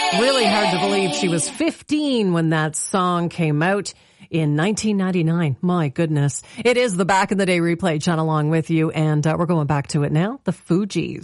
Really hard to believe she was 15 when that song came out in 1999. My goodness. It is the Back in the Day replay, John, along with you. And we're going back to it now. The Fugees.